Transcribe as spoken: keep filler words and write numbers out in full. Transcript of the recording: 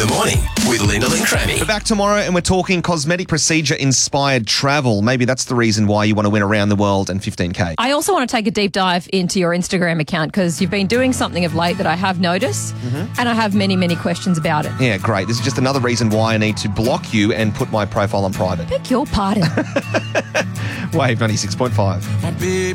The morning with Lyndall and Crammy. We're back tomorrow and we're talking cosmetic procedure-inspired travel. Maybe that's the reason why you want to win around the world and fifteen K. I also want to take a deep dive into your Instagram account because you've been doing something of late that I have noticed Mm-hmm. and I have many, many questions about it. Yeah, great. This is just another reason why I need to block you and put my profile on private. Beg your pardon. Wave ninety-six point five.